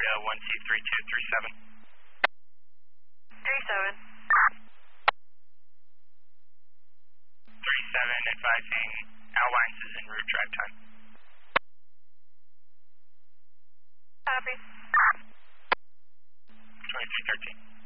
1C3237. 37. 37 advising outlines is en route drive time. Copy. 2313.